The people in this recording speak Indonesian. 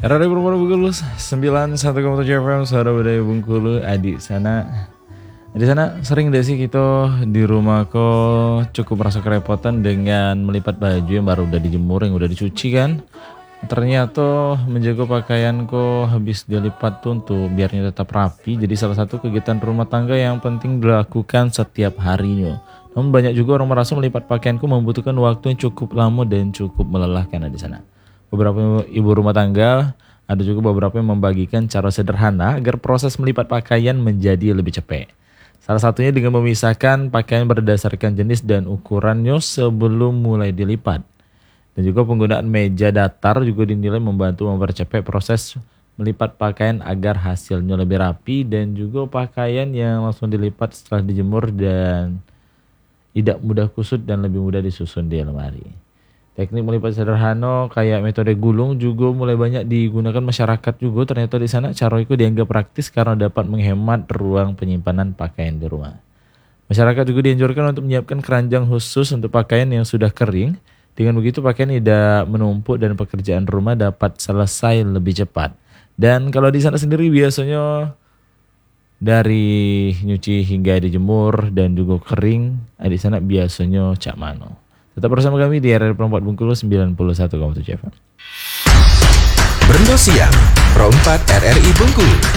Radio Permata Bengkulu 91,7 FM, Suara Budaya Bengkulu. Adik sana sering deh sih kita di rumah kok cukup merasa kerepotan dengan melipat baju yang baru udah dijemur, yang udah dicuci kan. Ternyata menjaga pakaian kok habis dilipat tuh untuk biarnya tetap rapi. Jadi salah satu kegiatan rumah tangga yang penting dilakukan setiap harinya. Namun banyak juga orang merasa melipat pakaianku membutuhkan waktu yang cukup lama dan cukup melelahkan di sana. Beberapa ibu rumah tangga, ada juga beberapa yang membagikan cara sederhana agar proses melipat pakaian menjadi lebih cepat. Salah satunya dengan memisahkan pakaian berdasarkan jenis dan ukurannya sebelum mulai dilipat. Dan juga penggunaan meja datar juga dinilai membantu mempercepat proses melipat pakaian agar hasilnya lebih rapi dan juga pakaian yang langsung dilipat setelah dijemur dan tidak mudah kusut dan lebih mudah disusun di lemari. Teknik melipat sederhana kayak metode gulung juga mulai banyak digunakan masyarakat juga. Ternyata di sana cara itu dianggap praktis karena dapat menghemat ruang penyimpanan pakaian di rumah. Masyarakat juga dianjurkan untuk menyiapkan keranjang khusus untuk pakaian yang sudah kering. Dengan begitu pakaian tidak menumpuk dan pekerjaan rumah dapat selesai lebih cepat. Dan kalau di sana sendiri biasanya dari nyuci hingga dijemur dan juga kering, di sana biasanya cak mano. Tetap bersama kami di RRI Perempat Bengkulu 91,7 FM. Brendo Siang, Perempat RRI Bengkulu.